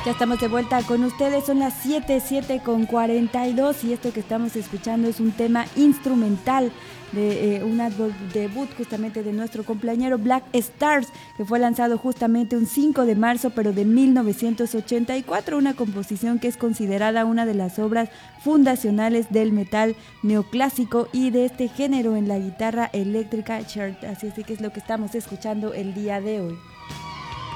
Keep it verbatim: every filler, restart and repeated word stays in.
Ya estamos de vuelta con ustedes, son las siete, siete con cuarenta y dos y esto que estamos escuchando es un tema instrumental de eh, un álbum debut justamente de nuestro compañero Black Stars, que fue lanzado justamente un cinco de marzo pero de mil novecientos ochenta y cuatro, una composición que es considerada una de las obras fundacionales del metal neoclásico y de este género en la guitarra eléctrica chart, así es que es lo que estamos escuchando el día de hoy.